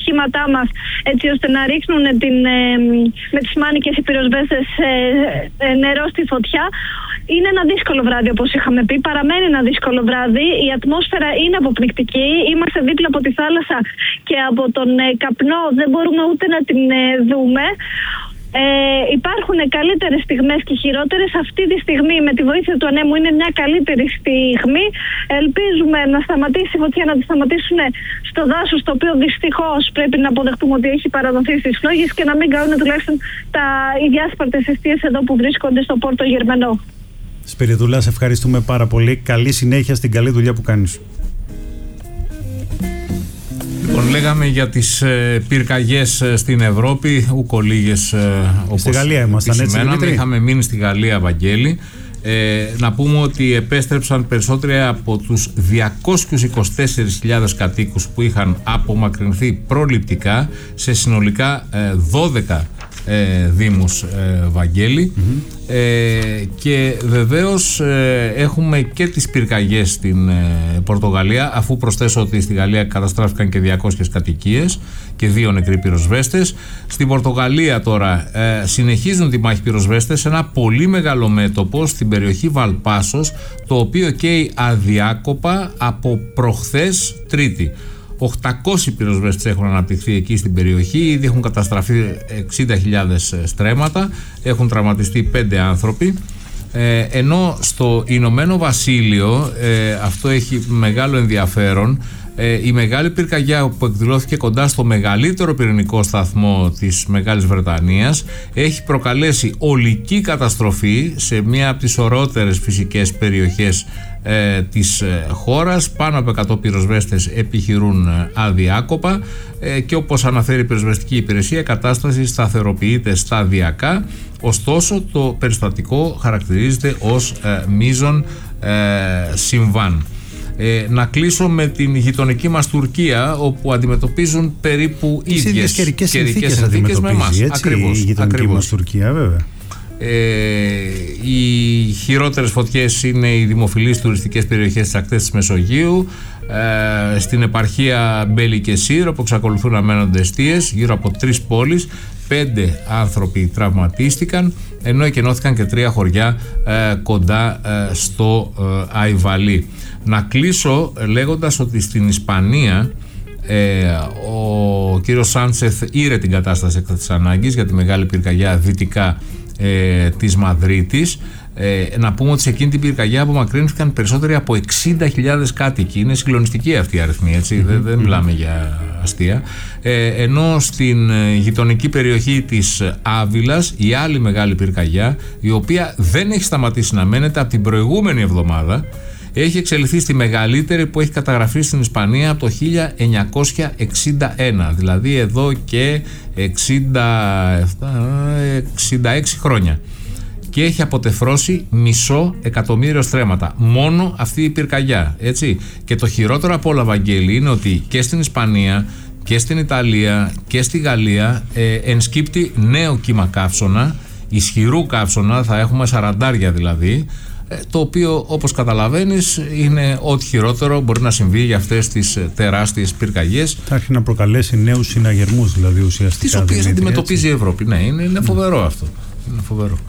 οχήματά μας, έτσι ώστε να ρίχνουν με τις μάνικες οι πυροσβέστες νερό στη φωτιά. Είναι ένα δύσκολο βράδυ, όπως είχαμε πει. Παραμένει ένα δύσκολο βράδυ. Η ατμόσφαιρα είναι αποπνικτική. Είμαστε δίπλα από τη θάλασσα και από τον καπνό δεν μπορούμε ούτε να την δούμε. Υπάρχουν καλύτερες στιγμές και χειρότερες. Αυτή τη στιγμή, με τη βοήθεια του ανέμου, είναι μια καλύτερη στιγμή. Ελπίζουμε να σταματήσει η φωτιά, να τη σταματήσουν στο δάσος, το οποίο δυστυχώς πρέπει να αποδεχτούμε ότι έχει παραδοθεί στις φλόγες, και να μην κάνουν τουλάχιστον οι διάσπαρτες εστίες εδώ που βρίσκονται στο Πόρτο Γερμανό. Σπυριδούλα, σε ευχαριστούμε πάρα πολύ. Καλή συνέχεια στην καλή δουλειά που κάνεις. Λοιπόν, λέγαμε για τις πυρκαγιές στην Ευρώπη, ουκολίγες όπως στη Γαλλία ήμασταν, έτσι, Δημήτρη. Είχαμε μείνει στη Γαλλία, Βαγγέλη. Να πούμε ότι επέστρεψαν περισσότεροι από τους 224.000 κατοίκους που είχαν απομακρυνθεί προληπτικά σε συνολικά 12 δήμους, Βαγγέλη. Και βεβαίως έχουμε και τις πυρκαγιές στην Πορτογαλία, αφού προσθέσω ότι στη Γαλλία καταστράφηκαν και 200 κατοικίες και 2 νεκροί πυροσβέστες. Στην Πορτογαλία τώρα συνεχίζουν τη μάχη πυροσβέστες σε ένα πολύ μεγάλο μέτωπο στην περιοχή Βαλπάσος, το οποίο καίει αδιάκοπα από προχθές Τρίτη. 800 πυροσβέστες έχουν αναπτυχθεί εκεί στην περιοχή, ήδη έχουν καταστραφεί 60.000 στρέμματα, έχουν τραυματιστεί 5 άνθρωποι, ενώ στο Ηνωμένο Βασίλειο αυτό έχει μεγάλο ενδιαφέρον. Η μεγάλη πυρκαγιά που εκδηλώθηκε κοντά στο μεγαλύτερο πυρηνικό σταθμό της Μεγάλης Βρετανίας έχει προκαλέσει ολική καταστροφή σε μία από τις ωραιότερες φυσικές περιοχές της χώρας. Πάνω από 100 πυροσβέστες επιχειρούν αδιάκοπα και όπως αναφέρει η πυροσβεστική υπηρεσία, η κατάσταση σταθεροποιείται σταδιακά. Ωστόσο, το περιστατικό χαρακτηρίζεται ως μείζον συμβάν. Να κλείσω με την γειτονική μας Τουρκία, όπου αντιμετωπίζουν περίπου ίδιες καιρικές συνθήκες με εμάς. Ακριβώς, η γειτονική μας Τουρκία, βέβαια. Οι χειρότερες φωτιές είναι οι δημοφιλείς τουριστικές περιοχές στις ακτές της Μεσογείου, στην επαρχία Μπέλικεσίρ, όπου εξακολουθούν να μένονται εστίες γύρω από 3 πόλεις. 5 άνθρωποι τραυματίστηκαν, ενώ εκενώθηκαν και 3 χωριά κοντά στο Αϊβαλί. Να κλείσω λέγοντας ότι στην Ισπανία ο κύριος Σάντσεθ ήρε την κατάσταση έκτακτης ανάγκης για τη μεγάλη πυρκαγιά δυτικά της Μαδρίτης. Να πούμε ότι σε εκείνη την πυρκαγιά απομακρύνθηκαν περισσότεροι από 60.000 κάτοικοι. Είναι συγκλονιστική αυτή η αριθμή, έτσι, δεν μιλάμε για αστεία. Ενώ στην γειτονική περιοχή της Άβυλας, η άλλη μεγάλη πυρκαγιά, η οποία δεν έχει σταματήσει να μένεται από την προηγούμενη εβδομάδα, έχει εξελιχθεί στη μεγαλύτερη που έχει καταγραφεί στην Ισπανία από το 1961, δηλαδή εδώ και 66 χρόνια, και έχει αποτεφρώσει 500.000 στρέμματα μόνο αυτή η πυρκαγιά, έτσι. Και το χειρότερο από όλα, Βαγγέλη, είναι ότι και στην Ισπανία και στην Ιταλία και στη Γαλλία ενσκύπτει νέο κύμα καύσωνα, ισχυρού καύσωνα, θα έχουμε 40 δηλαδή, το οποίο, όπως καταλαβαίνεις, είναι ό,τι χειρότερο μπορεί να συμβεί για αυτές τις τεράστιες πυρκαγιές. Θα έχει να προκαλέσει νέους συναγερμούς, δηλαδή, ουσιαστικά. Τις οποίες αντιμετωπίζει η Ευρώπη. Ναι, είναι φοβερό αυτό. Είναι φοβερό.